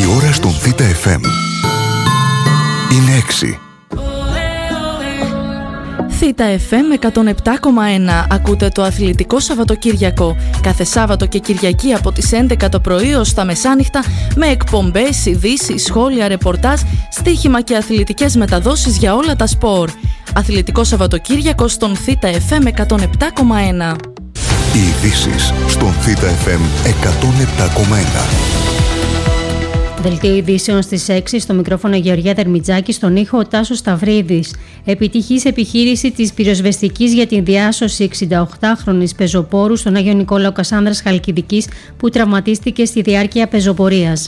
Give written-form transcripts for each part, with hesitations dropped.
Η ώρα στον Θ' FM είναι 6. Θ' FM 107,1. Ακούτε το Αθλητικό Σαββατοκύριακο. Κάθε Σάββατο και Κυριακή από τις 11 το πρωί ως τα μεσάνυχτα, με εκπομπές, ειδήσεις, σχόλια, ρεπορτάζ, στοίχημα και αθλητικές μεταδόσεις για όλα τα σπορ. Αθλητικό Σαββατοκύριακο στον Θ' FM 107,1. Οι ειδήσεις στον Θ' FM 107,1. Δελτίο ειδήσεων στις 6, στο μικρόφωνο Γεωργία Δερμιτζάκη, στον ήχο ο Τάσος Σταυρίδης. Επιτυχής επιχείρηση της πυροσβεστικής για την διάσωση 68χρονης πεζοπόρου στον Άγιο Νικόλαο Κασάνδρας Χαλκιδικής, που τραυματίστηκε στη διάρκεια πεζοπορίας.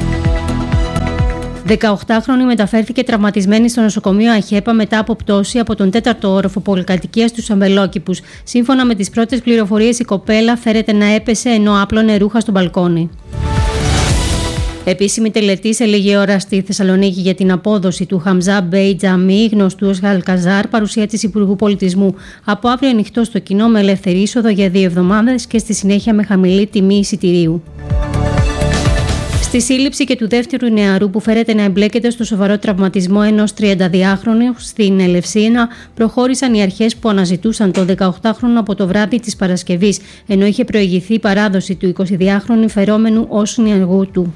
18χρονη μεταφέρθηκε τραυματισμένη στο νοσοκομείο Αχέπα μετά από πτώση από τον 4ο όροφο πολυκατοικίας του Αμπελόκηπους. Σύμφωνα με τις πρώτες πληροφορίες, η κοπέλα φέρεται να έπεσε ενώ άπλωνε ρούχα στο μπαλκόνι. Επίσημη τελετή σε λίγη ώρα στη Θεσσαλονίκη για την απόδοση του Χαμζά Μπέι Τζαμί, γνωστού ως Αλκαζάρ, παρουσία της Υπουργού Πολιτισμού. Από αύριο ανοιχτό στο κοινό με ελεύθερη είσοδο για 2 εβδομάδες και στη συνέχεια με χαμηλή τιμή εισιτηρίου. Στη σύλληψη και του δεύτερου νεαρού που φέρεται να εμπλέκεται στο σοβαρό τραυματισμό ενός 32χρονου στην Ελευσίνα, προχώρησαν οι αρχές που αναζητούσαν το 18χρονο από το βράδυ της Παρασκευής, ενώ είχε προηγηθεί η παράδοση του 22χρονου φερόμενου ως νεαργού του.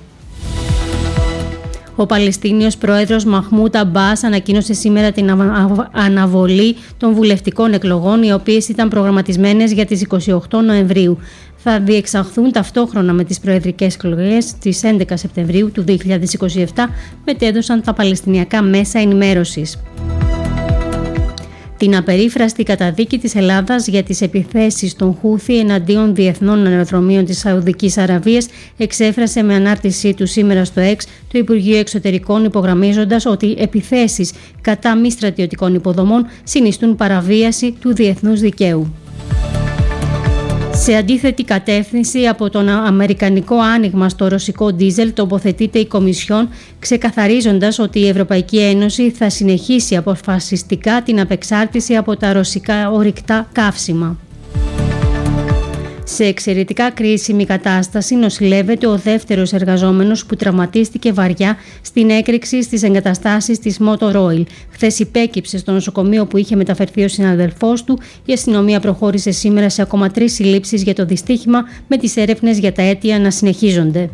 Ο Παλαιστίνιος πρόεδρος Μαχμούντ Αμπάς ανακοίνωσε σήμερα την αναβολή των βουλευτικών εκλογών, οι οποίες ήταν προγραμματισμένες για τις 28 Νοεμβρίου. Θα διεξαχθούν ταυτόχρονα με τις προεδρικές εκλογές της 11 Σεπτεμβρίου του 2027, μετέδωσαν τα παλαιστινιακά μέσα ενημέρωσης. Την απερίφραστη καταδίκη της Ελλάδας για τις επιθέσεις των Χούθι εναντίον διεθνών αεροδρομίων της Σαουδικής Αραβίας εξέφρασε με ανάρτησή του σήμερα στο X το Υπουργείο Εξωτερικών, υπογραμμίζοντας ότι επιθέσεις κατά μη στρατιωτικών υποδομών συνιστούν παραβίαση του διεθνούς δικαίου. Σε αντίθετη κατεύθυνση από τον αμερικανικό άνοιγμα στο ρωσικό ντίζελ τοποθετείται η Κομισιόν, ξεκαθαρίζοντας ότι η Ευρωπαϊκή Ένωση θα συνεχίσει αποφασιστικά την απεξάρτηση από τα ρωσικά ορυκτά καύσιμα. Σε εξαιρετικά κρίσιμη κατάσταση νοσηλεύεται ο δεύτερος εργαζόμενος που τραυματίστηκε βαριά στην έκρηξη στις εγκαταστάσεις της Motor Oil. Χθες υπέκυψε στο νοσοκομείο που είχε μεταφερθεί ο συναδελφός του. Η αστυνομία προχώρησε σήμερα σε ακόμα 3 συλλήψεις για το δυστύχημα, με τις έρευνες για τα αίτια να συνεχίζονται.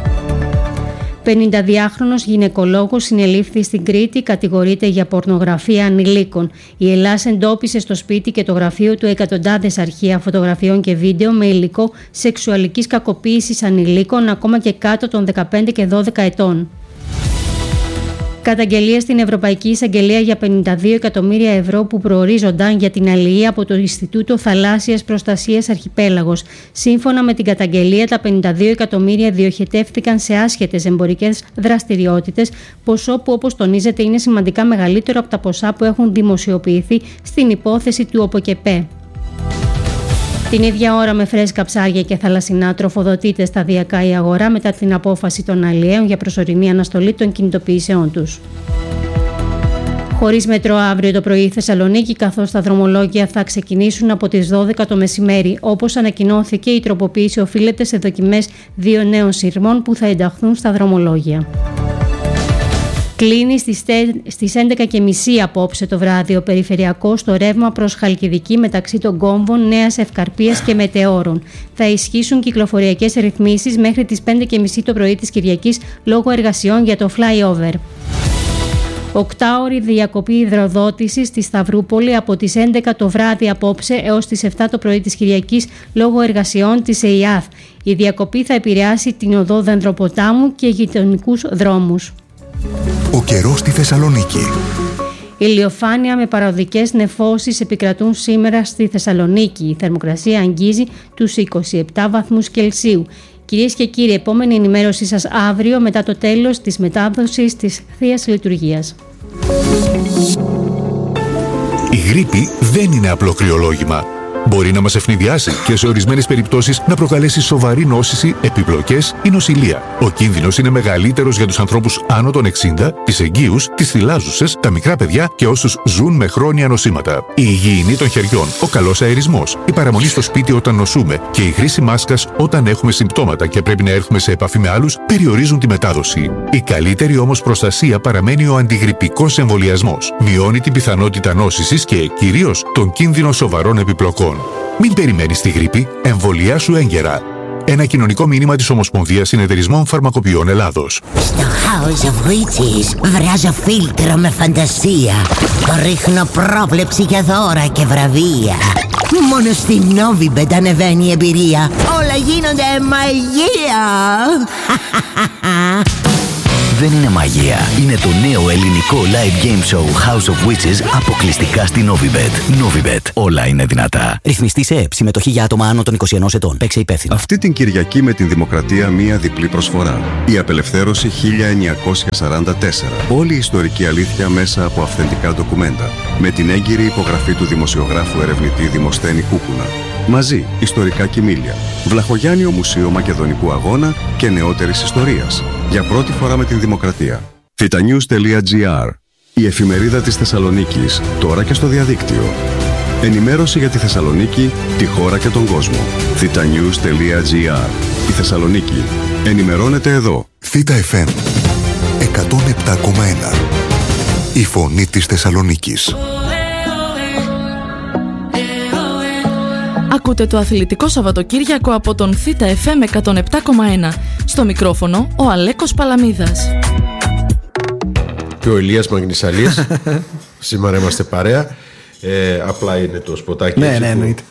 52χρονος γυναικολόγος συνελήφθη στην Κρήτη, κατηγορείται για πορνογραφία ανηλίκων. Η Ελλάς εντόπισε στο σπίτι και το γραφείο του εκατοντάδες αρχεία φωτογραφιών και βίντεο με υλικό σεξουαλικής κακοποίησης ανηλίκων, ακόμα και κάτω των 15 και 12 ετών. Καταγγελία στην Ευρωπαϊκή Εισαγγελία για 52 εκατομμύρια ευρώ που προορίζονταν για την αλληλεία από το Ινστιτούτο Θαλάσσιας Προστασίας Αρχιπέλαγος. Σύμφωνα με την καταγγελία, τα 52 εκατομμύρια διοχετεύτηκαν σε άσχετες εμπορικές δραστηριότητες, ποσό που, όπως τονίζεται, είναι σημαντικά μεγαλύτερο από τα ποσά που έχουν δημοσιοποιηθεί στην υπόθεση του ΟΠΟΚΕΠΕ. Την ίδια ώρα, με φρέσκα ψάρια και θαλασσινά, τροφοδοτείται σταδιακά η αγορά μετά την απόφαση των αλλιέων για προσωρινή αναστολή των κινητοποιήσεων τους. Χωρίς μετρό αύριο το πρωί η Θεσσαλονίκη, καθώς τα δρομολόγια θα ξεκινήσουν από τις 12 το μεσημέρι. Όπως ανακοινώθηκε, η τροποποίηση οφείλεται σε δοκιμές 2 νέων σειρμών που θα ενταχθούν στα δρομολόγια. Κλείνει στις 11.30 απόψε το βράδυ ο περιφερειακός στο ρεύμα προς Χαλκιδική μεταξύ των κόμβων Νέας Ευκαρπίας και Μετεώρων. Θα ισχύσουν κυκλοφοριακές ρυθμίσεις μέχρι τις 5.30 το πρωί της Κυριακής λόγω εργασιών για το flyover. 8ωρη διακοπή υδροδότησης στη Σταυρούπολη από τις 11 το βράδυ απόψε έως τις 7 το πρωί της Κυριακής λόγω εργασιών της ΕΙΑΘ. Η διακοπή θα επηρεάσει την οδό Δεντροποτάμου και γειτονικούς δρόμους. Ο καιρός στη Θεσσαλονίκη. Ηλιοφάνεια με παροδικές νεφώσεις επικρατούν σήμερα στη Θεσσαλονίκη. Η θερμοκρασία αγγίζει τους 27 βαθμούς Κελσίου. Κυρίες και κύριοι, επόμενη ενημέρωσή σας αύριο μετά το τέλος της μετάδοσης της Θείας Λειτουργίας. Η γρίπη δεν είναι απλό κρυολόγημα. Μπορεί να μας ευνηδιάσει και σε ορισμένες περιπτώσεις να προκαλέσει σοβαρή νόσηση, επιπλοκές ή νοσηλεία. Ο κίνδυνος είναι μεγαλύτερος για τους ανθρώπους άνω των 60, τις εγγύους, τις θυλάζουσες, τα μικρά παιδιά και όσους ζουν με χρόνια νοσήματα. Η υγιεινή των χεριών, ο καλός αερισμός, η παραμονή στο σπίτι όταν νοσούμε και η χρήση μάσκας όταν έχουμε συμπτώματα και πρέπει να έρθουμε σε επαφή με άλλους περιορίζουν τη μετάδοση. Η καλύτερη όμως προστασία παραμένει ο αντιγρυππικός εμβολιασμός. Μειώνει την πιθανότητα νόσησης και κυρίως τον κίνδυνο σοβαρών επιπλοκών. Μην περιμένεις τη γρίπη, εμβολιάσου έγκαιρα. Ένα κοινωνικό μήνυμα της Ομοσπονδίας Συνεταιρισμών Φαρμακοποιών Ελλάδος. Στο House of Witches βράζω φίλτρο με φαντασία. Ρίχνω πρόβλεψη για δώρα και βραβεία. Μόνο στην Novibet ανεβαίνει η εμπειρία. Όλα γίνονται μαγεία. Δεν είναι μαγεία. Είναι το νέο ελληνικό live game show House of Witches αποκλειστικά στη Novibet. Novibet. Όλα είναι δυνατά. Ρυθμιστή σε ΕΕΠ. Συμμετοχή για άτομα άνω των 21 ετών. Παίξε υπεύθυνα. Αυτή την Κυριακή με την Δημοκρατία μία διπλή προσφορά. Η απελευθέρωση 1944. Όλη η ιστορική αλήθεια μέσα από αυθεντικά ντοκουμέντα. Με την έγκυρη υπογραφή του δημοσιογράφου ερευνητή Δημοσθένη Κούκουνα. Μαζί, ιστορικά κοιμήλια. Βλαχογιάννιο Μουσείο Μακεδονικού Αγώνα και νεότερης ιστορίας. Για πρώτη φορά με την Δημοκρατία. thetanews.gr. Η εφημερίδα της Θεσσαλονίκης, τώρα και στο διαδίκτυο. Ενημέρωση για τη Θεσσαλονίκη, τη χώρα και τον κόσμο. thetanews.gr. Η Θεσσαλονίκη. Ενημερώνεται εδώ. Θήτα FM 107,1. Η φωνή της Θεσσαλονίκης. Ακούτε το αθλητικό Σαββατοκύριακο από τον Θήτα FM 107,1. Στο μικρόφωνο ο Αλέκος Παλαμίδας. Και ο Ηλίας Μαγνησαλής. Σήμερα είμαστε παρέα. Απλά είναι το σποτάκι. Ναι, εννοείται.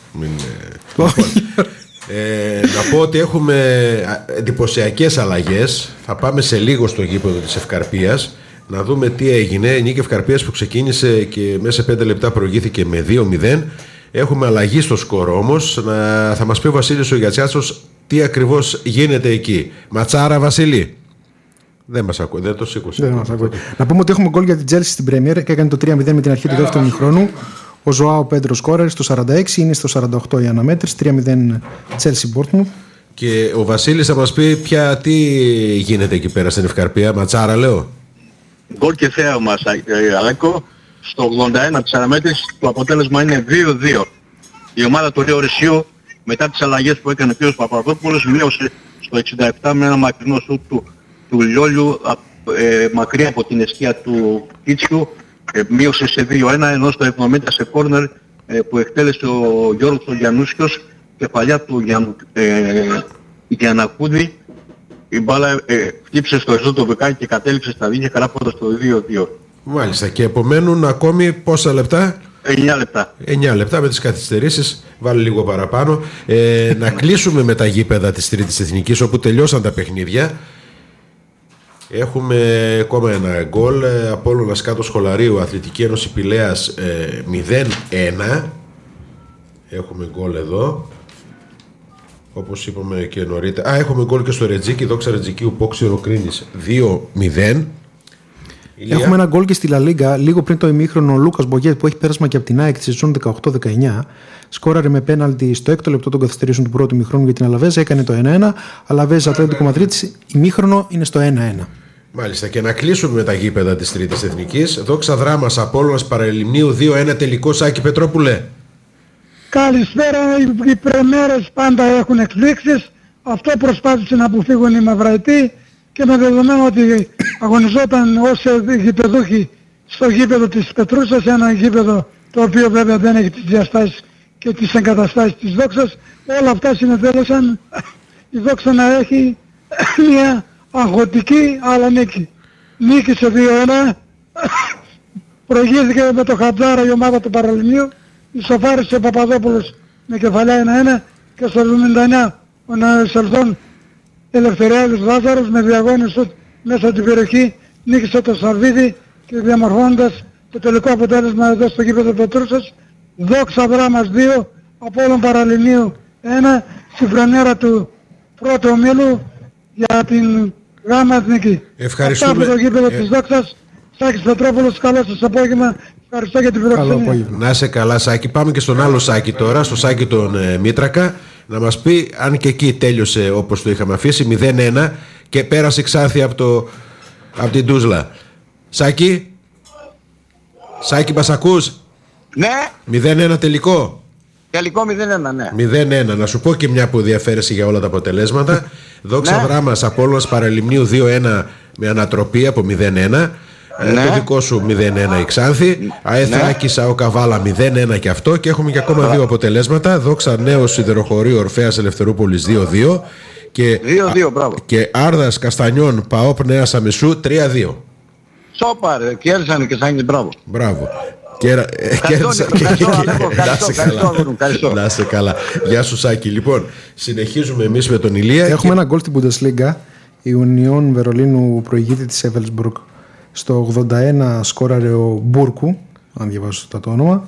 Να πω ότι έχουμε εντυπωσιακές αλλαγές. Θα πάμε σε λίγο στο γήπεδο της Ευκαρπίας να δούμε τι έγινε. Η νίκη Ευκαρπίας που ξεκίνησε και μέσα σε 5 λεπτά προηγήθηκε με 2-0. Έχουμε αλλαγή στο σκορ όμως. Θα μας πει ο Βασίλης ο Γιατσιάτσος τι ακριβώς γίνεται εκεί. Ματσάρα, Βασίλη. Δεν μας ακούει, δεν το σήκωσε. Δεν μας ακούει. Να πούμε ότι έχουμε γκολ για την Chelsea στην Premier και έκανε το 3-0 με την αρχή του δεύτερου ημιχρόνου. Ο Ζωάο Πέντρο σκόραρε στο 46, είναι στο 48 η αναμέτρηση. 3-0 Chelsea Bournemouth. Και ο Βασίλης θα μας πει τι γίνεται εκεί πέρα στην Ευκαρπία. Ματσάρα, λέω. Γκολ και θέαμα, Αλέκο. Στο 81 της αναμέτρησης το αποτέλεσμα είναι 2-2. Η ομάδα του Ρίου Ρησίου μετά τις αλλαγές που έκανε ο κ. Παπαδόπουλος μείωσε στο 67 με ένα μακρινό σούτ του Λιόλιου μακριά από την εστία του Κίτσιου, μείωσε σε 2-1, ενώ στο 70 σε κόρνερ που εκτέλεσε ο Γιώργος ο Γιαννούσιος, κεφαλιά του Γιαννακούδη, η μπάλα χτύψε στο εζώ το βεκάκι και κατέληξε στα δίχτυα γράφοντας το 2-2. Μάλιστα, και επομένουν ακόμη πόσα λεπτά? 9 λεπτά. 9 λεπτά με τις καθυστερήσεις, βάλει λίγο παραπάνω. Να κλείσουμε με τα γήπεδα της Τρίτης Εθνικής όπου τελειώσαν τα παιχνίδια. Έχουμε ακόμα ένα γκολ. Απόλλωνας κάτω Σχολαρίου, Αθλητική Ένωση Πηλαίας 0-1. Έχουμε γκολ εδώ. Όπως είπαμε και νωρίτερα. Έχουμε γκολ και στο Ρετζίκι, Δόξα Ρετζικίου Πόξιρο Κρίνης 2-0. Έχουμε ένα γκολ και στη Λα Λίγκα λίγο πριν το ημίχρονο. Ο Λούκας Μπογιέτ που έχει πέρασμα και από την ΑΕΚ τη σεζόν 18-19 σκόραρε με πέναλτι στο 6ο λεπτό των καθυστερήσεων του πρώτου ημίχρονου για την Αλαβέζα. Έκανε το 1-1. Αλαβέζα Ατλέτικο Μαδρίτης, ημίχρονο είναι στο 1-1. Μάλιστα, και να κλείσουμε με τα γήπεδα της Τρίτης Εθνικής. Δόξα Δράμας Απόλλωνας Παραλιμνίου 2-1 τελικό. Σάκη Πετρόπουλε. Καλησπέρα. Οι πρεμέρες πάντα έχουν εκπλήξεις. Αυτό προσπάθησε να αποφύγουν οι Μαυραϊτοί και με δεδομένο ότι αγωνιζόταν ως γηπεδούχοι στο γήπεδο της Πετρούσας, ένα γήπεδο το οποίο βέβαια δεν έχει τις διαστάσεις και τις εγκαταστάσεις της Δόξας, όλα αυτά συνετέλεσαν η Δόξα να έχει μια αγωτική αλλά νίκη. Νίκησε 2-1, προηγήθηκε με το Χατζάρα η ομάδα του Παραλιμνίου, ισοφάρισε ο Παπαδόπουλος με κεφαλιά 1-1 και στο 79 ο Ναεσελθόν Ελευθεριάδης Βάζαρος με διαγώνες μέσα από την περιοχή νίκησε το Σαρβίδι και διαμορφώνοντας το τελικό αποτέλεσμα εδώ στο γήπεδο Πετρούσας. Δόξα Δράμας 2, Απόλλων Παραλιμνίου 1, συμφρονέρα του πρώτου ομίλου για την Γάμα Εθνική. Ευχαριστούμε. Αυτά από το γήπεδο της Δόξας. Σάκης Πετρόπουλος, καλό σας απόγευμα Ευχαριστώ για την φιλοξενία. Να είσαι καλά, Σάκη. Πάμε και στον άλλο Σάκη τώρα, στο Σάκη τον Μήτρακα, να μας πει αν και εκεί τέλειωσε όπως το είχαμε αφήσει, 0-1 και πέρασε Ξάνθη από την Τούσλα. Σάκη, μας ακούς? Ναι. 0-1 τελικό. Τελικό 0-1, ναι. 0-1. Να σου πω και μια που διαφέρεσαι για όλα τα αποτελέσματα. Δόξα Βράμας Απόλλωνας Παραλιμνίου 2-1 με ανατροπή από 0-1. Το δικό σου 0-1 η Ξάνθη. Αεθράκης ΑΟ Καβάλα 0-1 και αυτό. Και έχουμε και ακόμα δύο αποτελέσματα. Δόξα Νέος Σιδηροχωρείο Ορφέας Ελευθερούπολης 2-2. Και 2-2, μπράβο. Και Άρδας Καστανιών Παόπ Νέας Αμεσού 3-2. Σόπαρ, κέρδισαν και σαν μπράβο. Μπράβο. Να είσαι καλά. Γεια σου Σάκη. Λοιπόν, συνεχίζουμε εμείς με τον Ηλία. Έχουμε ένα γκολ στην Bundesliga. Η Union Βερολίνου προηγείται της Εύελσμπουργκ. Στο 81 σκόραρε ο Μπούρκου, αν διαβάζω σωστά το όνομα.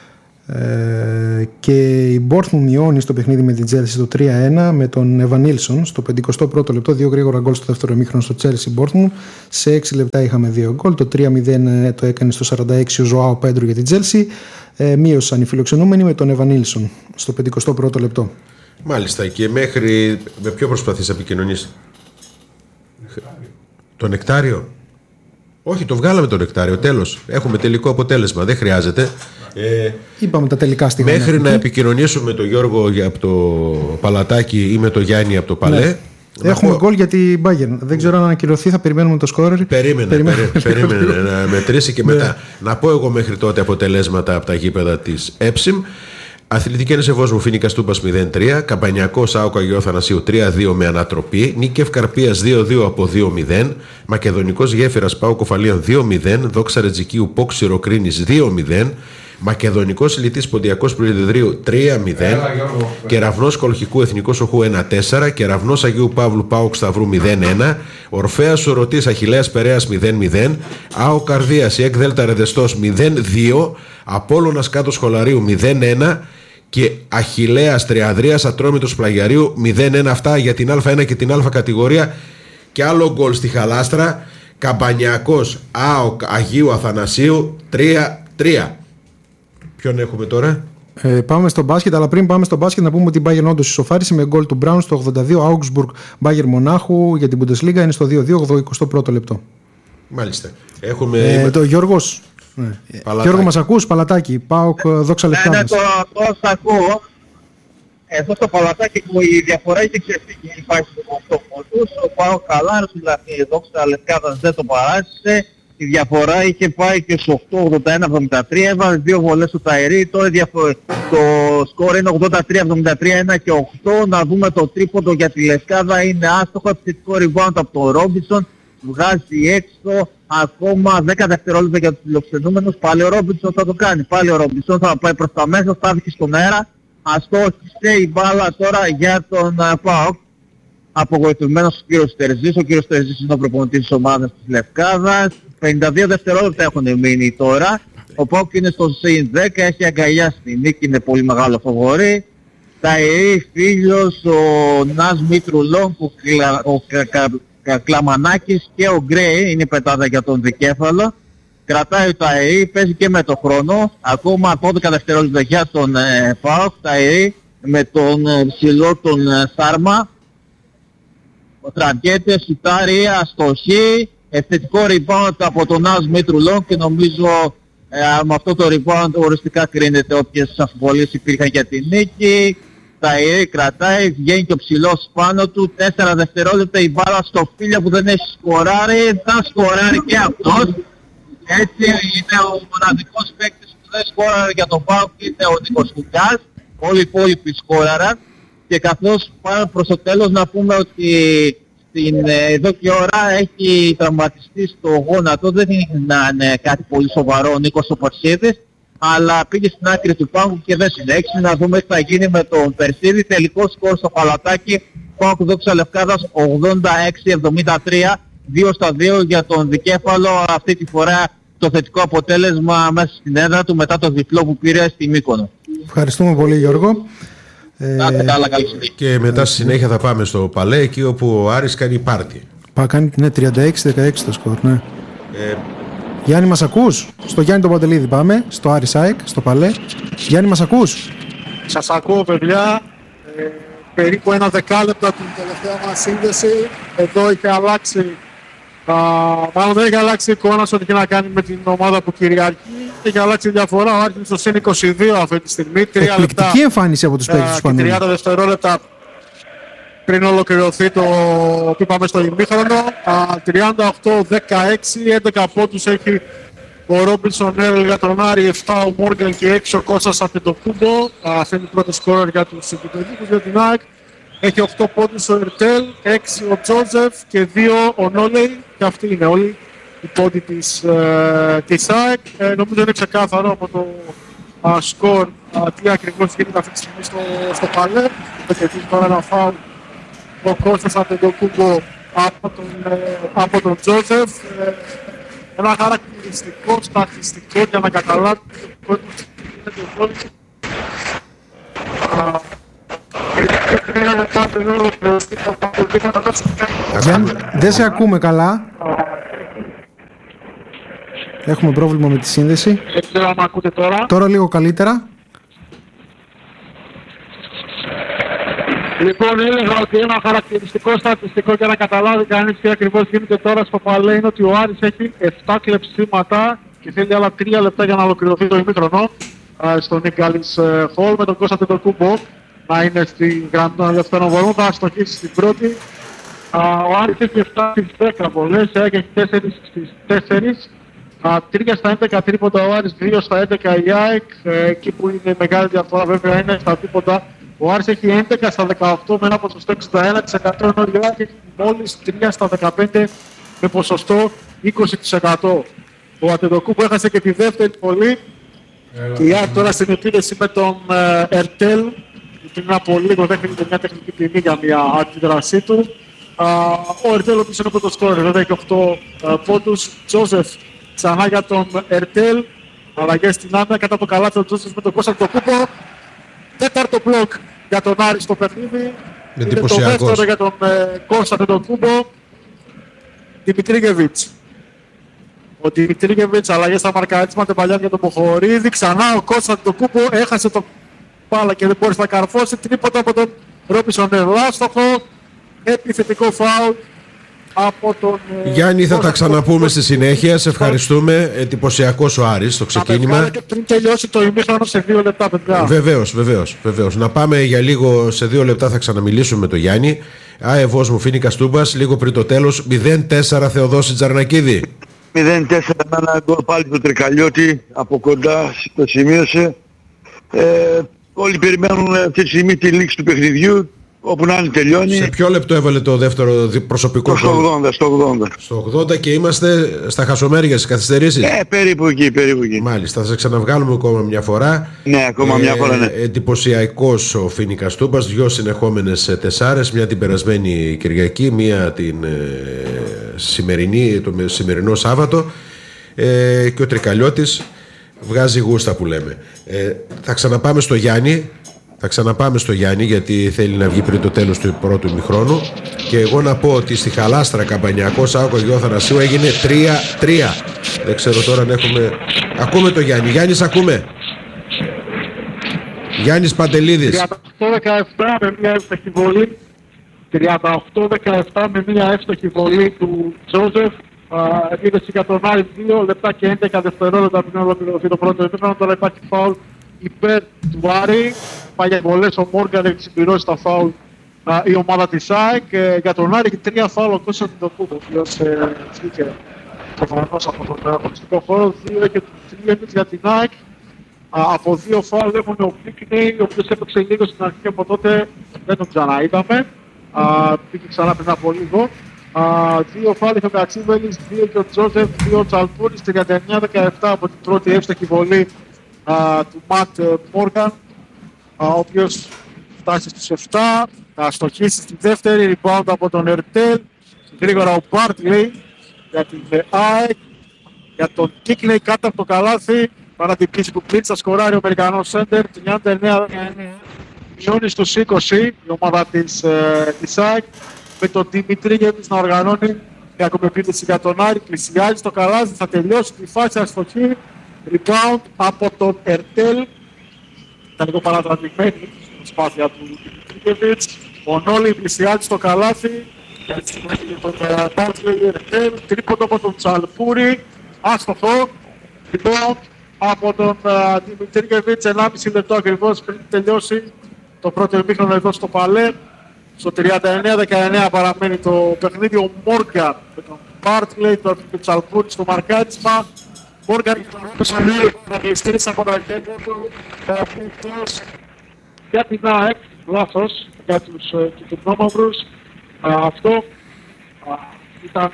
Και η Bournemouth μειώνει στο παιχνίδι με την Chelsea στο 3-1 με τον Εβανίλσον στο 51ο λεπτό. Δύο γρήγορα γκολ στο δεύτερο ημίχρονο στο Chelsea Bournemouth. Σε 6 λεπτά είχαμε δύο γκολ. Το 3-0 το έκανε στο 46 ο Ζωάο Πέντρο για την Chelsea. Μείωσαν οι φιλοξενούμενοι με τον Εβανίλσον στο 51ο λεπτό. Μάλιστα. Και μέχρι. Με ποιο προσπαθείς να επικοινωνείς? Το Νεκτάριο. Όχι, το βγάλαμε το Νεκτάριο. Τέλος. Έχουμε τελικό αποτέλεσμα. Δεν χρειάζεται. Είπαμε τα τελικά στιγμή. Μέχρι να επικοινωνήσουμε με τον Γιώργο από το Παλατάκι ή με τον Γιάννη από το Παλέ. Έχουμε γκολ για την Bayern. Δεν ξέρω αν ανακοινωθεί, θα περιμένουμε το σκόρερ. Περίμενε να μετρήσει και μετά. Να πω εγώ μέχρι τότε αποτελέσματα από τα γήπεδα της Έψιμ. Αθλητική Ένωση Βόσμου Φοίνικας Τούμπας 0-3, Καμπανιακός ΑΟΚ Αγίου Αθανασίου 3-2 με ανατροπή, Νίκεφ Καρπίας 2-2 από 2-0, Μακεδονικός Γέφυρας ΠΑΟΚ Κοφαλίων 2-0, Δόξα Ρετζικίου ΠΟΚ Σιροκρίνης 2-0, Μακεδονικός Ηλιτής Ποντιακός Πληριδρίου 3-0, Κεραυνός Κολχικού Εθνικός Οχού 1-4, Κεραυνός Αγίου Παύλου ΠΑΟΚ Σταυρού 0-1, Ορφέας Σορωτής Αχιλλέας Περέας 0-0, ΑΟΚ Καρδίας ΙΕΚ Δέλτα Ρεδεστός 0-2, Απόλλωνας Κάτω Σχολαρίου 0-1 και Αχιλλέας Τριαδρίας Ατρόμητος Πλαγιαρίου 0-1. Αυτά για την Α1 και την Α κατηγορία. Και άλλο γκολ στη Χαλάστρα, Καμπανιακός ΑΟΚ Αγίου Αθανασίου 3-3. Ποιον έχουμε τώρα? Πάμε στο μπάσκετ, αλλά πριν πάμε στο μπάσκετ να πούμε ότι η Bayern όντως ισοφάρισε με γκολ του Μπράουν στο 82. Augsburg Bayern Μονάχου για την Bundesliga είναι στο 2-2, 21ο λεπτό. Μάλιστα. Έχουμε το Γιώργος. Γιώργο, μας ακούς? Παλατάκι, ΠΑΟΚ Δόξα Λευκάδας. Ναι, το ακούω. Εδώ στο Παλατάκι που η διαφορά έχει ξεφύγει, υπάρχει στο 8 πόντους. Ο ΠΑΟΚ καλά, δηλαδή η Δόξα Λευκάδας δεν το παράτησε. Η διαφορά είχε πάει και στο 8-81-73, έβαλε δύο βολές στο Ταϊρή. Τώρα το σκορ είναι 83-73, 1 και 8. Να δούμε το τρίποντο για τη Λευκάδα, είναι άστοχο, επιθετικό rebound από τον Ρόμπινσον. Βγάζει έξω ακόμα 10 δευτερόλεπτα για τους φιλοξενούμενους. Πάλι ο Ρόμπινσον θα το κάνει. Πάλι ο Ρόμπινσον θα πάει προς τα μέσα, στάθηκε στον αέρα. Αστόχησε η μπάλα τώρα για τον ΠΑΟΚ. Απογοητευμένος ο κύριος Τερζής. Ο κύριος Τερζής είναι ο προπονητής της ομάδας της Λευκάδας. 52 δευτερόλεπτα έχουν μείνει τώρα. Ο ΠΑΟΚ είναι στο ΣΥΝ 10, έχει αγκαλιάσει τη νίκη, είναι πολύ μεγάλο φαβορί. Ταϊρή, φίλος, ο Νας Μήτρουλόν, ο Κλαμανάκης και ο Γκρέι είναι πετάδα για τον δικέφαλο. Κρατάει ο Ταϊρή, παίζει και με το χρόνο. Ακόμα 12 δευτερόλεπτα για τον ΠΑΟΚ. Ταϊρή με τον ψηλό τον Σάρμα. Ο Τραγκέτε, σουτάρει, αστοχή. Ευθετικό rebound από τον Νας Μήτρουλόν και νομίζω με αυτό το rebound οριστικά κρίνεται όποιες αμφιβολίες υπήρχαν για την νίκη. Ταϊρή κρατάει, βγαίνει και ο ψηλός πάνω του, 4 δευτερόλεπτα η μπάλα στο Φίλια που δεν έχει σκοράρει, θα σκοράρει και αυτός. Έτσι είναι ο μοναδικός παίκτης που δεν σκόραρε για τον ΠΑΟΚ, είναι ο Νίκος Κουκιάς. Όλοι οι υπόλοιποι σκόραραν και καθώς πάμε προς το τέλος να πούμε ότι εδώ και ώρα έχει τραυματιστεί στο γόνατο, δεν είναι κάτι πολύ σοβαρό ο Νίκος ο Πορσίδης, αλλά πήγε στην άκρη του πάγκου και δεν συνέχισε. Να δούμε τι θα γίνει με τον Περσίδη. Τελικό σκορ στο Παλατάκι, ΠΑΟΚ Δόξα Λευκάδας 86-73, 2-2 για τον δικέφαλο. Αυτή τη φορά το θετικό αποτέλεσμα μέσα στην έδρα του μετά το διπλό που πήρε στη Μύκονο. Ευχαριστούμε πολύ Γιώργο. Και μετά στη συνέχεια θα πάμε στο Παλέ, εκεί όπου ο Άρης κάνει πάρτι. Κάνει 36-16 το σκορ, ναι. Γιάννη, μας ακούς? Στο Γιάννη τον Παντελίδη πάμε, στο Άρη ΣΑΕΚ, στο Παλέ. Γιάννη, μας ακούς? Σας ακούω, παιδιά. Περίπου ένα δεκάλεπτο από την τελευταία μας σύνδεση. Εδώ είχε αλλάξει, μάλλον δεν είχε αλλάξει εικόνα σε ό,τι είχε να κάνει με την ομάδα που κυριαρχεί. Είχε αλλάξει διαφορά. Ο Άρης είναι στο συν 22 αυτή τη στιγμή. Εκπληκτική εμφάνιση από τους παίκτες του Πανέλη. 30 δευτερόλεπτα πριν ολοκληρωθεί το που είπαμε στο ημίχρονο. 38-16, 11 πόντους έχει ο Ρόμπινσον Έρλ για τον Άρη, 7 ο Μόργαν και 6 ο Κώστας Αντετοκούμπο. Αυτό είναι η πρώτη σκόρερ για τους επιτελικούς για την ΑΕΚ. Έχει 8 πόντους ο Ερτέλ, 6 ο Τζόζεφ και 2 ο Νόλεϊ. Και αυτοί είναι όλοι οι πόντοι της ΑΕΚ. Νομίζω είναι ξεκάθαρο από το σκορ τι ακριβώς γίνεται αυτή τη στιγμή στο Παλέ. Γιατί τώρα ένα φάουλ ο Κώστας Αντετοκούμπο από τον Τζόζεφ. Ένα χαρακτηριστικό στατιστικό για να καταλάβει δεν σε ακούμε καλά. Έχουμε πρόβλημα με τη σύνδεση. Δεν ξέρω αν ακούτε τώρα. Τώρα λίγο καλύτερα. Λοιπόν, έλεγα ότι ένα χαρακτηριστικό στατιστικό για να καταλάβει κανείς τι ακριβώς γίνεται τώρα στο Παλέ είναι ότι ο Άρης έχει 7 κλεψίματα και θέλει άλλα 3 λεπτά για να ολοκληρωθεί το ημίχρονο στο Νίκαλης Χολ με τον Κώστα Τετοκούμπο να είναι στην γραμμή των ελευθερών βολών. Θα αστοχίσει στην πρώτη. Ο Άρης έχει 7 στις 10 βολές, έχει 4 στις 4. 3 στα 11 τρίποτα ο Άρης, 2 στα 11 η ΑΕΚ. Εκεί που είναι η μεγάλη διαφορά βέβαια είναι στα τρίποτα. Ο Άρης έχει 11 στα 18 με ένα ποσοστό 61%, ενώ η ΑΕΚ έχει μόλις 3 στα 15 με ποσοστό 20%. Ο Αντετοκούμπο έχασε και τη δεύτερη βολή και η ΑΕΚ τώρα στην επίδεση με τον Ερτέλ. Πριν από λίγο δέχεται μια τεχνική ποινή για μια αντίδρασή του. Ο Ερτέλ ο οποίος είναι πρώτος σκόρερ, βέβαια έχει 8 πόντους. Τζόζεφ ξανά για τον Ερτέλ. Αλλαγές στην άμυνα κατά το καλάθι ο Τζόζεφ με τον Κώστα Αντετοκούμπο. Τέταρτο μπλοκ για τον Άρη στο παιχνίδι. Είναι το δεύτερο για τον Κώστα Αντετοκούμπο. Δημητρίγεβιτς. Ο Δημητρίγεβιτς αλλαγές στα μαρκαρίσματα παλιά για τον Ποχορίδη. Ξανά ο Κώστας Αντετοκούμπο έχασε το πάλα και δεν μπόρεσε να καρφώσει. Τρίποτα από τον Ρόμπινσον Έρλ. Άστοχο. Επιθετικό φάουλ από τον Γιάννη, θα τα ξαναπούμε στη συνέχεια. Σε ευχαριστούμε. Εντυπωσιακός ο Άρης στο ξεκίνημα. Και πριν τελειώσει το ημίχρονο σε 2 λεπτά, παιδιά. Βεβαίως. Να πάμε για λίγο, σε 2 λεπτά θα ξαναμιλήσουμε με τον Γιάννη. Αεβός μου, Φίνικας Τούμπας, λίγο πριν το τέλος. 0-4 Θεοδόση Τζαρνακίδη. 0-4 με ένα γκολ πάλι του Τρικαλιώτη. Από κοντά το σημείωσε. Όλοι περιμένουν αυτή τη στιγμή τη λήξη του παιχνιδιού. Όπου να είναι τελειώνει. Σε ποιο λεπτό έβαλε το δεύτερο προσωπικό γκολ? Στο 80 και είμαστε στα χασομέρια στις καθυστερήσεις. Περίπου εκεί. Μάλιστα, θα σε ξαναβγάλουμε ακόμα μια φορά. Ναι, ακόμα μια φορά, ναι. Εντυπωσιακός ο Φίνικας Τούμπας, 2 συνεχόμενες 4, μια την περασμένη Κυριακή, μια την το σημερινό Σάββατο, και ο Τρικαλιώτης βγάζει γούστα που λέμε. Θα ξαναπάμε στο Γιάννη γιατί θέλει να βγει πριν το τέλος του πρώτου ημιχρόνου. Και εγώ να πω ότι στη Χαλάστρα Καμπανιακός ΑΟΚ Αγίου Αθανασίου έγινε 3-3. Δεν ξέρω τώρα αν έχουμε... Ακούμε το Γιάννη. Γιάννης, ακούμε. Γιάννης Παντελίδης. 38-17 με μια εύστοχη βολή. 38-17 με μια εύστοχη βολή του Τζόζεφ. Επίδεση για τον Άρη 2 λεπτά και 11 δευτερόλεπτα πριν ολοκληρωθεί το πρώτο ημίχρονο. Τώρα υπάρχει φάουλ υπέρ του Άρη. Πάει για βολές ο Μόργαν, έχει συμπληρώσει τα φάουλ η ομάδα της ΑΕΚ. Για τον Άρη έχει 3 φάουλ ο Κώστας Αντετοκούμπο, ο οποίος βγήκε προφανώς από τον αγωνιστικό χώρο. 2 και 3 για την ΑΕΚ. Από 2 φάουλ έχουν ο Πίκνεϊ, ο οποίος έπαιξε λίγο στην αρχή, από τότε δεν τον ξαναείδαμε. Πήγε ξανά πριν από λίγο. 2 φάουλ είχε ο Κατσίβελης, 2 και ο Τζόζεφ, 2 ο Τσαλπούρης, 39-17 από την πρώτη εύστοχη βολή του Ματ Μόργαν, ο οποίος φτάσει στους 7, θα στοχίσει στη δεύτερη, rebound από τον Ερτέλ, γρήγορα ο Μπάρτλεϊ για την ΑΕΚ, για τον Κίκνεϊ κάτω από το καλάθι, παρά την πίση του Πλίτς, θα σκοράρει ο Αμερικανός Σέντερ, 39 μειώνει στους 20 η ομάδα της ΑΕΚ, με τον Δημητρίγεβιτς να οργανώνει Η ακομεπίδηση για τον Άρη, πλησιάζει στο καλάθι, θα τελειώσει τη φάση αστοχή. Rebound από τον Ερτέλ. Ήταν λίγο παρατραβηγμένη στην προσπάθεια του Δημητρίκεβιτς. Ο Νόλι πλησιάζει στο καλάθι. Έτσι μέχρι τον Μπάρτλεϊ Ερτέλ. Τρίποντο από τον Τσαλπούρη. Άστοχο. Rebound από τον Δημητρίκεβιτς. 1,5 λεπτό ακριβώς πριν τελειώσει το πρώτο ημίχρονο εδώ στο Παλέ. Στο 39-19 παραμένει το παιχνίδι. Ο Μόργαν με τον Μπάρτλεϊ, τον Τσαλπούρη στο μαρκάρισμα. Μόργαν να διεστήρησε από τα χέρια του για την ΑΕΚ, λάθος για τους κυτρινόμαυρους. Αυτό ήταν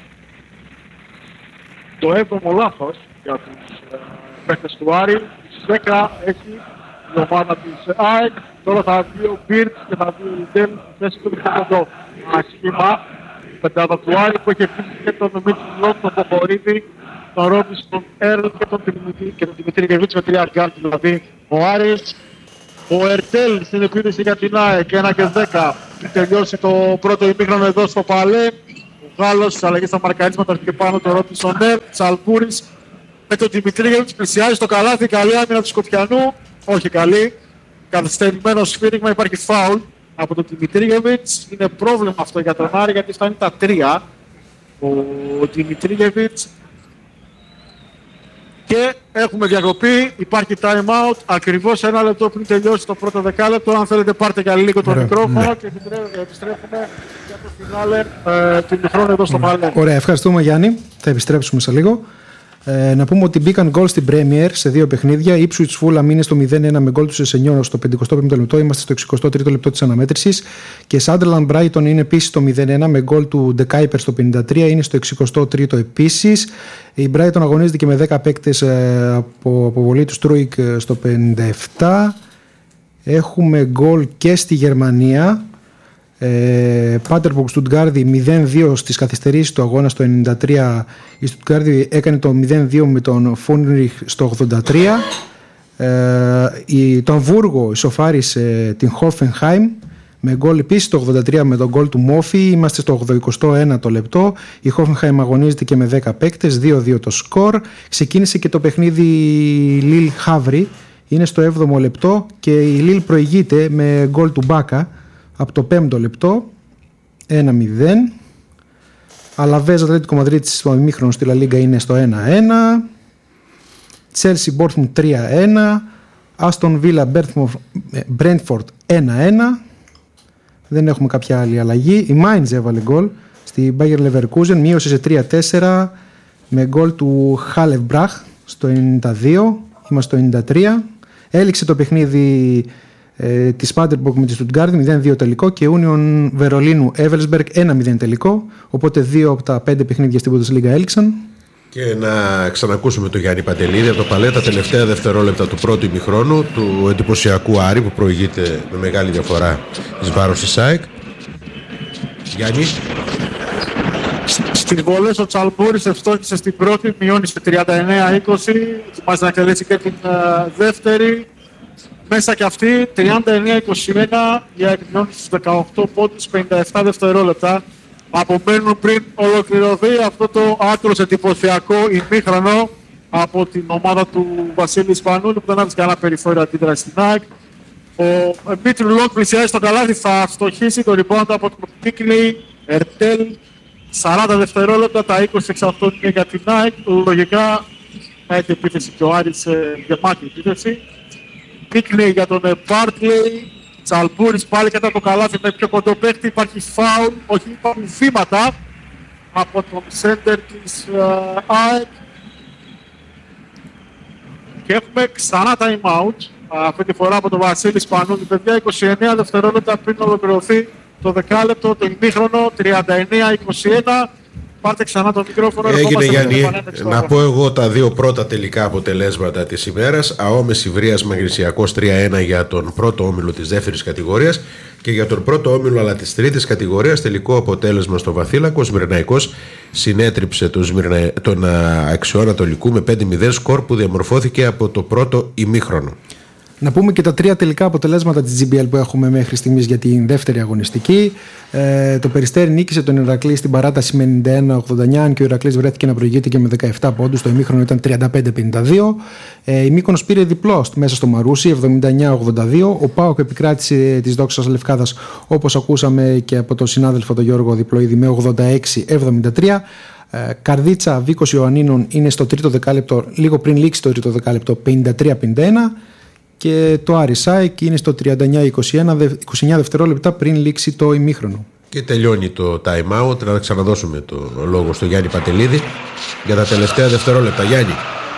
το 7ο λάθος για τους παίκτες του Άρη. Στις 10 έχει η ομάδα της ΑΕΚ. Τώρα θα βγει ο Μπίρτς και θα βγει ο Λιντέλ στη θέση του Βικοντό. Σχήμα πεντάδα του Άρη που έχει επίσης και τον Μίτσιλ, τον Ποχορίδη, τον Ρόμπις, τον Έρλ και τον Δημητρίκεβιτς με 3 γκάρτ, δηλαδή ο Άρης. Ο Ερτέλ στην επίδεση για την ΑΕΚ, 1 και 10. Πριν τελειώσει το πρώτο ημίχρονο εδώ στο Παλέ. Ο Γάλλος στις αλλαγές στα μαρκαρίσματα έρχεται πάνω το Ρόμπις, τον Έρλ, Τσαλπούρης με τον Δημητρίκεβιτς, πλησιάζει στο καλάθι, καλή άμυνα του Σκοπιανού, όχι καλή. Καθυστερημένο σφύριγμα, υπάρχει φάουλ από τον Δημητρίκεβιτς. Είναι πρόβλημα αυτό για τον Άρη γιατί φτάνει τα 3. Ο Δημητρίκεβιτς. Και έχουμε διακοπή, υπάρχει time out, ακριβώς 1 λεπτό πριν τελειώσει το πρώτο δεκάλεπτο. Αν θέλετε πάρτε για λίγο το μικρόφωνο και επιστρέφουμε για το φινάλε του ημιχρόνου εδώ στο Παλέ. Ωραία, ευχαριστούμε Γιάννη, θα επιστρέψουμε σε λίγο. Να πούμε ότι μπήκαν γκολ στην Premier σε 2 παιχνίδια. Η Ipswich Fulham είναι στο 0-1 με γκολ του Σεσενιόρο στο 55ο λεπτό. Είμαστε στο 63ο λεπτό της αναμέτρησης. Και Sunderland Brighton είναι επίσης στο 0-1 με γκολ του De Kuiper στο 53. Είναι στο 63ο επίσης. Η Brighton αγωνίζεται και με 10 παίκτες από αποβολή του Στρούικ στο 57. Έχουμε γκολ και στη Γερμανία. Πάτερμπουργκ Στουτγκάρδη 0-2 στις καθυστερήσεις του αγώνα στο 93. Η Στουτγκάρδη έκανε το 0-2 με τον Φούνριχ στο 83. Το Αμβούργο ισοφάρισε την Χόφενχάιμ με γκολ επίσης στο 83 με τον γκολ του Μόφι. Είμαστε στο 81ο λεπτό. Η Χόφενχάιμ αγωνίζεται και με 10 παίκτες, 2-2 το σκορ. Ξεκίνησε και το παιχνίδι Λίλ Χαύρι, είναι στο 7ο λεπτό και η Λίλ προηγείται με γκολ του Μπάκα από το 5ο λεπτό, 1-0. Αλαβέζ Ατλέτικο Μαδρίτης στο ημίχρονο στη Λα Λίγκα είναι στο 1-1. Τσέλσι Μπόρτμουντ 3-1. Άστον Βίλα Μπρέντφορντ 1-1. Δεν έχουμε κάποια άλλη αλλαγή. Η Μάιντζ έβαλε γκολ στη Bayer Leverkusen, μείωσε σε 3-4 με γκολ του Χάλευ Μπραχ στο 92. Είμαστε στο 93. Έληξε το παιχνίδι τη Πάτερμπουργκ με τη Στουτγκάρδη 0-2 τελικό και Union Βερολίνου Εύελσμπεργκ 1-0 τελικό. Οπότε 2 από τα 5 παιχνίδια στην Bundesliga έληξαν. Και να ξανακούσουμε τον Γιάννη Παντελίδη από το Παλέ τα τελευταία δευτερόλεπτα του πρώτου ημιχρόνου του εντυπωσιακού Άρη που προηγείται με μεγάλη διαφορά εις βάρος της ΑΕΚ. Γιάννη. Στις βολές ο Τσαλπούρης ευστόχησε στην πρώτη, μειώνει σε 39-20. Ετοιμάζει να εκτελέσει και την δεύτερη. Μέσα και αυτή 39-21 για εκμειώνει στους 18 πόντους 57 δευτερόλεπτα. Απομένουν πριν ολοκληρωθεί αυτό το άκρος εντυπωσιακό ημίχρονο από την ομάδα του Βασίλη Ισπανούλη που δεν άφησε κανένα περιθώριο αντίδραση στην ΑΕΚ. Ο Μίτρου Λόκ πλησιάζει στο καλάθι, θα στοχίσει το rebound από τον Πίκλεϊ, Ερτέλ. 40 δευτερόλεπτα, τα 20 εξ αυτών είναι για την ΑΕΚ. Λογικά θα έχει επίθεση και ο Άρης γεμάτη επίθεση. Πίκλεϊ για τον Μπάρτλεϊ. Τσαλπούρης πάλι κατά το καλάθι με πιο κοντό παίχτη. Υπάρχει φάουλ, όχι υπάρχουν βήματα από τον σέντερ της ΑΕΚ. Και έχουμε ξανά time out. Αυτή τη φορά από τον Βασίλη Σπανούλη. Παιδιά, 29 δευτερόλεπτα πριν ολοκληρωθεί το δεκάλεπτο, το ημίχρονο, 39-21. Πάρτε ξανά το μικρόφωνο. Έγινε Γιάννη, να πω εγώ τα δύο πρώτα τελικά αποτελέσματα της ημέρας. ΑΟΜΕ Ηβρίας Μαγνησιακός 3-1 για τον πρώτο όμιλο της δεύτερης κατηγορίας και για τον πρώτο όμιλο αλλά της τρίτης κατηγορίας τελικό αποτέλεσμα στο Βαθύλακο. Ο Σμυρναϊκός συνέτριψε τον Αξιό Ανατολικού με 5-0 σκορ που διαμορφώθηκε από το πρώτο ημίχρονο. Να πούμε και τα 3 τελικά αποτελέσματα της GBL που έχουμε μέχρι στιγμής για την δεύτερη αγωνιστική. Το Περιστέρι νίκησε τον Ηρακλή στην παράταση με 91-89, αν και ο Ηρακλής βρέθηκε να προηγείται και με 17 πόντους. Το ημίχρονο ήταν 35-52. Η Μύκονος πήρε διπλό μέσα στο Μαρούσι, 79-82. Ο ΠΑΟΚ επικράτησε της Δόξας Λευκάδας, όπως ακούσαμε και από τον συνάδελφο τον Γιώργο Διπλοίδη, με 86-73. Καρδίτσα Βίκος Ιωαννίνων είναι στο τρίτο δεκάλεπτο, λίγο πριν λήξει το τρίτο δεκάλεπτο, 53-51. Και το Άρη ΣΑΕΚ είναι στο 39-29 δευτερόλεπτα πριν λήξει το ημίχρονο. Και τελειώνει το time out. Να ξαναδώσουμε το λόγο στο Γιάννη Παντελίδη για τα τελευταία δευτερόλεπτα. Γιάννη.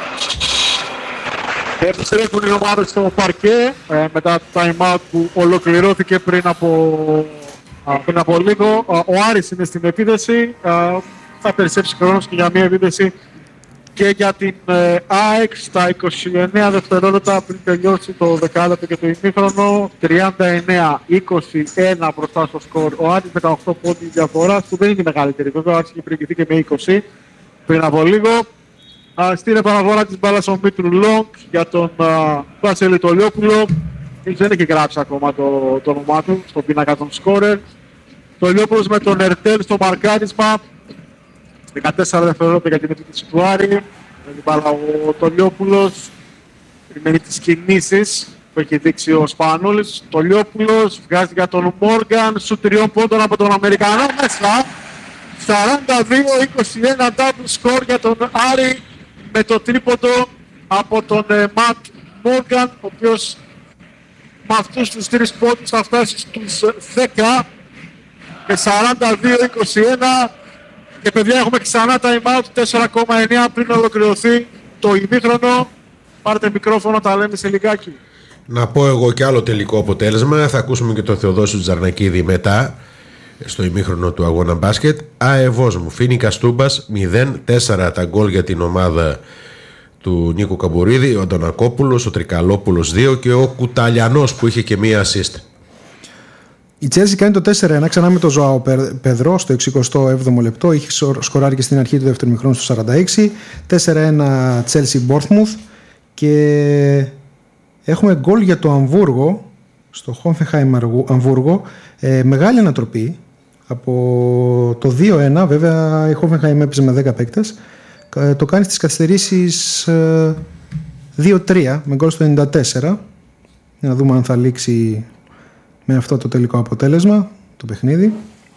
Επιστρέφουν οι ομάδες στο παρκέ μετά το time out που ολοκληρώθηκε πριν από λίγο. Ο Άρης είναι στην επίδεση. Θα περισσέψει χρόνος και για μια επίδεση και για την ΑΕΚ στα 29 δευτερόλεπτα πριν τελειώσει το δεκάλεπτο και το ημίχρονο. 39-21 μπροστά στο σκορ. Ο Άρης με τα 8 πόντους διαφοράς που δεν είναι μεγαλύτερη. Βέβαια ο Άρης είχε προηγηθεί και με 20 πριν από λίγο. Στην επαναφορά της μπάλας ο Μήτρου Λόγκ για τον Βασίλη Τολιόπουλο. Δεν έχει γράψει ακόμα το όνομά του στον πίνακα των σκόρερ. Τολιόπουλος με τον Ερτέλ στο μαρκάρισμα. 14 δευτερόλεπτα για την επίθεση του Άρη. Με την μπάλα ο Τολιόπουλος. Περιμένει τις κινήσεις που έχει δείξει ο Σπανούλης. Τολιόπουλος βγάζει για τον Μόργαν. Σου 3 πόντων από τον Αμερικανό μέσα. 42-21 double score για τον Άρη με το τρίποντο από τον Ματ Μόργαν, ο οποίος με αυτούς τους 3 πόντους θα φτάσει στους 10 και 42-21. Και παιδιά έχουμε ξανά time out 4,9 πριν ολοκληρωθεί το ημίχρονο. Πάρτε μικρόφωνο, τα λέμε σε λιγάκι. Να πω εγώ και άλλο τελικό αποτέλεσμα. Θα ακούσουμε και τον Θεοδόσιο Τζαρνακίδη μετά στο ημίχρονο του αγώνα μπάσκετ. ΑΕΒΟΣ μου, Φίνικας Τούμπας 0-4 τα γκολ για την ομάδα του Νίκου Καμπουρίδη, ο Αντωνακόπουλος, ο Τρικαλόπουλος 2 και ο Κουταλιανός που είχε και μία assist. Η Chelsea κάνει το 4-1 ξανά με τον Ζωάο Πεδρό στο 67ο λεπτό. Είχε σκοράρει και στην αρχή του δεύτερου ημιχρόνου στο 46. 4-1 Chelsea Bournemouth. Και έχουμε γκολ για το Αμβούργο, στο Χόφενχάιμ Αμβούργο. Μεγάλη ανατροπή από το 2-1. Βέβαια η Χόφενχάιμ έπαιζε με 10 παίκτες. Το κάνει στις καθυστερήσεις 2-3 με γκολ στο 94. Για να δούμε αν θα λήξει με αυτό το τελικό αποτέλεσμα το παιχνίδι.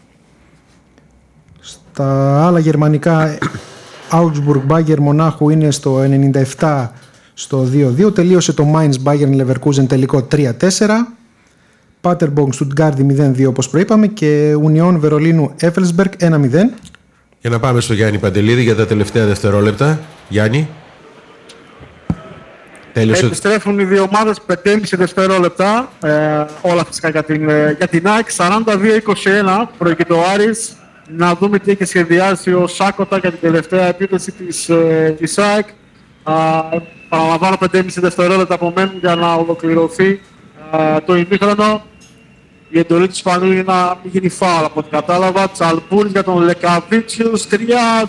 Στα άλλα γερμανικά, Augsburg Bayern Μονάχου είναι στο 97 στο 2-2. Τελείωσε το Mainz Bayern Leverkusen τελικό 3-4. Paderborn Stuttgart 0-2 όπως προείπαμε. Και Union Βερολίνου Effelsberg 1-0. Για να πάμε στο Γιάννη Παντελίδη για τα τελευταία δευτερόλεπτα. Γιάννη. Τέλειωσε. Επιστρέφουν οι δύο ομάδες 5,5 δευτερόλεπτα. Όλα φυσικά για την ΑΕΚ. 42-21 προηγείται ο Άρης. Να δούμε τι έχει σχεδιάσει ο Σάκοτα για την τελευταία επίθεση της ΑΕΚ. Παραλαμβάνω 5,5 δευτερόλεπτα απομένουν για να ολοκληρωθεί το ημίχρονο. Η εντολή του Σπανούλη είναι να μην γίνει φάουλ από ό,τι κατάλαβα. Τσαλπούρης για τον Λεκαβίτσιους. 3-2-1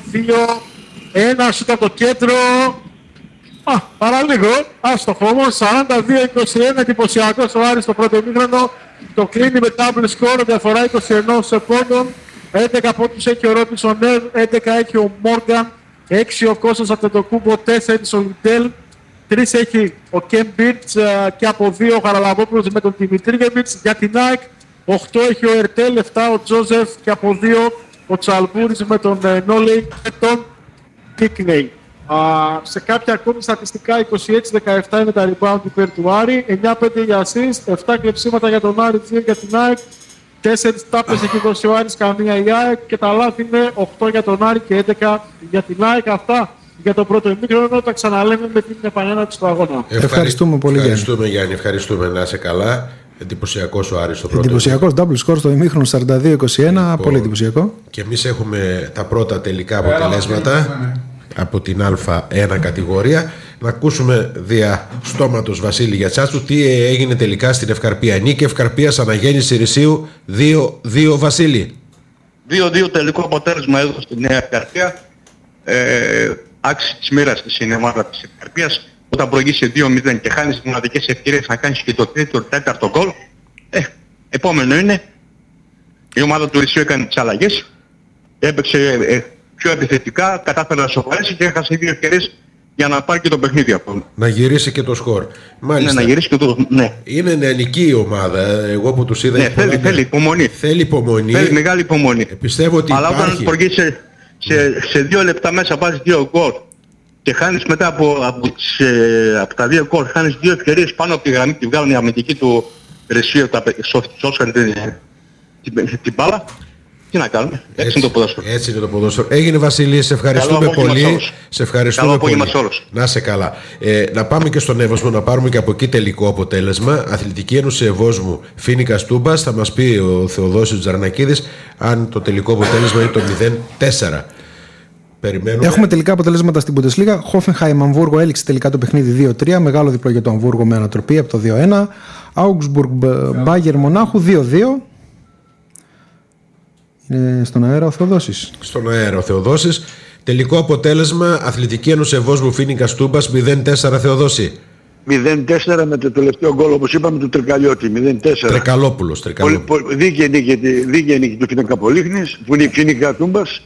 σούτ από το κέντρο. Παραλίγο, άστοχο όμως. 42-21 εντυπωσιακός ο Άρης στο πρώτο ημίχρονο. Το κλείνει με double score, διαφορά 21 πόντων. 11 πόντους έχει ο Ρόμπινσον Νερ, 11 έχει ο Μόργαν, 6 ο Κώστας Αυτετοκούμπο, 4 ο Λιντέλ, 3 έχει ο Κεμ Μπίρτς και από 2 ο Χαραλαμπόπουλος με τον Δημητρίγεβιτς. Για την ΑΕΚ 8 έχει ο Ερτέλ, 7 ο Τζόζεφ και από 2 ο Τσαλμπούρης με τον Νόλεϊ και τον Κίκνεϊ. Σε κάποια ακόμη στατιστικά 26-17 είναι τα rebound υπέρ του Άρη, 9-5 για assist, 7 κλεψίματα για τον Άρη, 2 για την ΑΕΚ, 4 τάπες έχει δώσει ο Άρης, καμία η ΑΕΚ και τα λάθη είναι 8 για τον Άρη και 11 για την ΑΕΚ. Αυτά για το πρώτο ημίχρονο, τα ξαναλέμε με την επανέναρξη του αγώνα. Ευχαριστούμε πολύ, ευχαριστούμε Γιάννη. Ευχαριστούμε, να είσαι καλά. Εντυπωσιακός ο Άρης στο πρώτο. Εντυπωσιακός double score στο ημίχρονο 42-21, πολύ εντυπωσιακό. Και εμείς έχουμε τα πρώτα τελικά αποτελέσματα από την Α1 κατηγορία. Να ακούσουμε δια στόματος Βασίλη Γιατσάτσου τι έγινε τελικά στην Ευκαρπία. Νίκη Ευκαρπίας, αναγέννηση Ρησίου 2-2. Βασίλη. 2-2 τελικό αποτέλεσμα εδώ στη Νέα Ευκαρπία. Άξιση της μοίρας της είναι η ομάδα της Ευκαρπίας. όταν προηγείσαι 2-0 και χάνεις μοναδικές ευκαιρίες να κάνεις και το τρίτο, τέταρτο γκολ, επόμενο είναι η ομάδα του Ρησίου έκανε τις αλλαγές, έπαιξε πιο επιθετικά, κατάφερε να σοβαρέσει και έχασε 2 ευκαιρίες για να πάρει και το παιχνίδι αυτό. Να γυρίσει και το σκορ. Μάλιστα. Ναι, να γυρίσει και το... Ναι. Είναι νεανική η ομάδα. Εγώ που τους είδα... Ναι, θέλει υπομονή. Θέλει υπομονή. Θέλει μεγάλη υπομονή. Πιστεύω ότι αλλά υπάρχει... όταν προηγείσαι σε 2 λεπτά μέσα βάζεις 2 γκολ και χάνεις μετά από τα 2 γκολ, χάνεις 2 ευκαιρίες πάνω από τη γραμμή, τη βγάλουν η αμυντική του Ρεσίου, σώσαν την μπάλα. Τι να κάνουμε, έτσι είναι το ποδόσφαιρο. Έτσι είναι το ποδόσφαιρο. Έγινε Βασίλη, σε ευχαριστούμε πολύ. Σε ευχαριστούμε πολύ. Να σε καλά. Να πάμε και στον Εύωσμο, να πάρουμε και από εκεί τελικό αποτέλεσμα. Αθλητική Ένωση Ευόσμου, Φοίνικας Τούμπας. Θα μας πει ο Θεοδόσης Τζαρνακίδης αν το τελικό αποτέλεσμα είναι το 0-4. Περιμένουμε. Έχουμε τελικά αποτελέσματα στην Bundesliga. Hoffenheim Αμβούργο έληξε τελικά το παιχνίδι 2-3. Μεγάλο διπλό για το Αμβούργο με ανατροπή από το 2-1. Augsburg Bayern Μονάχου 2-2. Είναι στον αέρα ο Θεοδόσης. Στον αέρα ο Θεοδόσης. Τελικό αποτέλεσμα Αθλητική Ένωση Ευόσμου Φοίνικας Τούμπας 0-4. Θεοδόση. 0-4 με το τελευταίο γκολ, όπως είπαμε, του Τρικαλιώτη. 0-4. Τρεκαλόπουλος. Δίκαιη νίκη του Φοίνικα Πολύχνης, που είναι η Φοίνικα Τούμπας.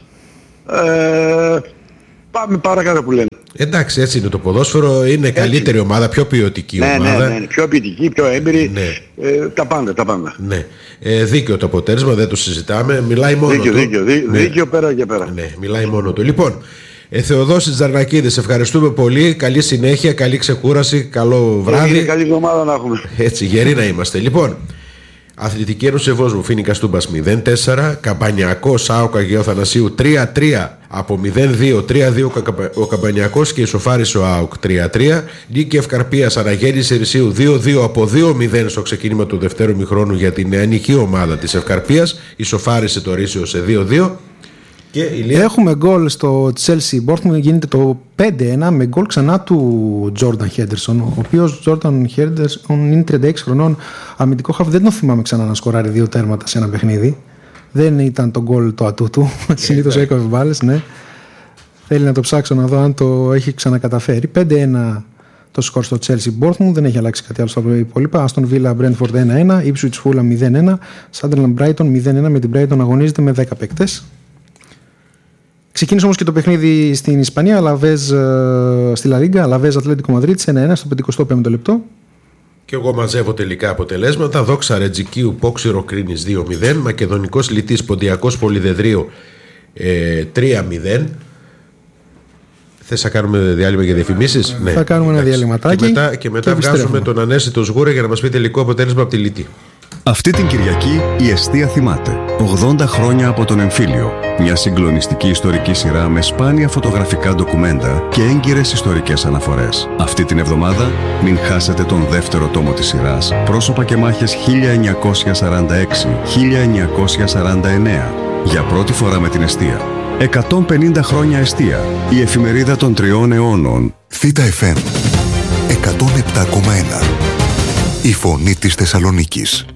Πάμε παρακάτω που λένε. Εντάξει, έτσι είναι το ποδόσφαιρο. Είναι καλύτερη ομάδα, πιο ποιοτική ομάδα. Ναι, πιο ποιοτική, πιο έμπειρη. Ναι. Τα πάντα. Ναι. Δίκαιο το αποτέλεσμα, δεν το συζητάμε. Μιλάει μόνο του. Δίκαιο πέρα και πέρα. Ναι, μιλάει μόνο του. Λοιπόν, Θεοδόσης Τζαρνακίδης, ευχαριστούμε πολύ. Καλή συνέχεια, καλή ξεκούραση, καλό βράδυ. Καλή εβδομάδα να έχουμε. Έτσι, γεροί να είμαστε. Λοιπόν, Αθλητική Ένωση Ευόσμου Φοίνικας Τούμπας 0-4, Καμπανιακός ΑΟΚ Αγίου Θανασίου 3-3 από 0-2, 3-2 ο Καμπανιακός και ισοφάρισε ο ΑΟΚ 3-3. Νίκη Ευκαρπίας Αναγέννηση Ρησίου 2-2 από 2-0 στο ξεκίνημα του δευτέρου ημιχρόνου για την νεανική ομάδα της Ευκαρπίας, ισοφάρισε το Ρήσιο σε 2-2. Έχουμε γκολ στο Chelsea Bournemouth, γίνεται το 5-1 με γκολ ξανά του Jordan Henderson, ο οποίος Jordan Henderson είναι 36 χρονών, αμυντικό χαφ, δεν τον θυμάμαι ξανά να σκοράρει 2 τέρματα σε ένα παιχνίδι. Δεν ήταν το γκολ το ατού του, συνήθως έκοβε μπάλες, ναι. Θέλει να το ψάξω να δω αν το έχει ξανακαταφέρει. 5-1 το σκορ στο Chelsea Bournemouth, δεν έχει αλλάξει κάτι άλλο στα υπόλοιπα. Aston Villa Brentford 1-1, Ipswich Fulham 0-1, Sunderland Brighton 0-1, με την Brighton αγωνίζεται με 10 παίκτες. Ξεκίνησε όμως και το παιχνίδι στην Ισπανία, Αλαβές στη Λα Λίγκα, Αλαβές Ατλέτικο Μαδρίτης 1-1 στο 55ο λεπτό. Και εγώ μαζεύω τελικά αποτελέσματα. Δόξα Ρετζικίου Πόξιρο Κρίνης 2-0, Μακεδονικός Λιτής Ποντιακός Πολυδεδρίου 3-0. Θες να κάνουμε διάλειμμα για διαφημίσεις? Θα κάνουμε ένα διαλυματάκι. Και μετά βγάζουμε τον Ανέστη το Σγούρα για να μας πει τελικό αποτέλεσμα από τη Λιτή. Αυτή την Κυριακή η Εστία θυμάται 80 χρόνια από τον εμφύλιο. Μια συγκλονιστική ιστορική σειρά με σπάνια φωτογραφικά ντοκουμέντα και έγκυρες ιστορικές αναφορές. Αυτή την εβδομάδα μην χάσετε τον δεύτερο τόμο της σειράς Πρόσωπα και μάχες 1946-1949. Για πρώτη φορά με την Εστία. 150 χρόνια Εστία. Η εφημερίδα των 3 αιώνων. Θήτα FM 107,1. Η φωνή της Θεσσαλονίκης.